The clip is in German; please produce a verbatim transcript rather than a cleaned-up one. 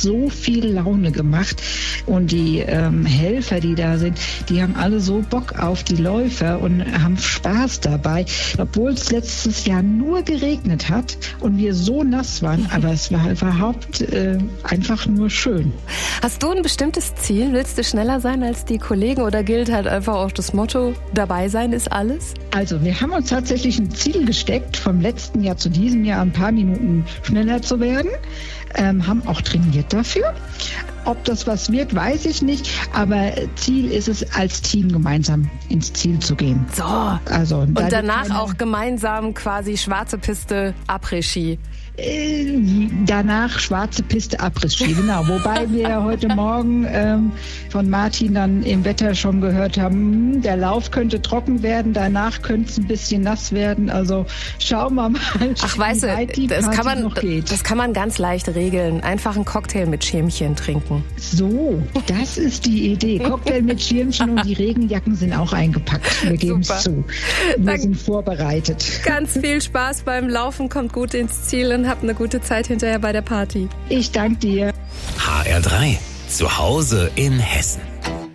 so viel Laune gemacht. Und die ähm, Helfer, die da sind, die haben alle so Bock auf die Läufer und haben Spaß dabei. Obwohl es letztes Jahr nur geregnet hat und wir so nass waren, aber es war überhaupt äh, einfach nur schön. Hast du ein bestimmtes Ziel? Willst du schneller sein als die Kollegen oder gilt halt einfach auch das Motto, dabei sein ist alles? Also wir haben uns tatsächlich ein Ziel gesteckt, vom letzten Jahr zu diesem Jahr ein paar Minuten schneller zu werden. Ähm, haben auch trainiert dafür. Ob das was wird, weiß ich nicht. Aber Ziel ist es, als Team gemeinsam ins Ziel zu gehen. So. Also, und da danach auch gemeinsam quasi schwarze Piste Après-Ski. Äh, danach schwarze Piste Après-Ski, genau. Wobei wir heute Morgen ähm, von Martin dann im Wetter schon gehört haben, der Lauf könnte trocken werden, danach könnte es ein bisschen nass werden. Also schauen wir mal, Ach, weißt wie weit die du, das Party kann man, noch geht. Das kann man ganz leicht regeln. Einfach einen Cocktail mit Schirmchen trinken. So, das ist die Idee. Cocktail mit Schirmchen und die Regenjacken sind auch eingepackt. Wir geben es zu. Wir Dann sind vorbereitet. Ganz viel Spaß beim Laufen, kommt gut ins Ziel und habt eine gute Zeit hinterher bei der Party. Ich danke dir. H R drei. Zu Hause in Hessen.